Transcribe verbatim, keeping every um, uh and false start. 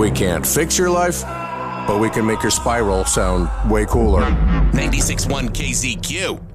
We can't fix your life, but we can make your spiral sound way cooler. ninety-six point one K Z Q.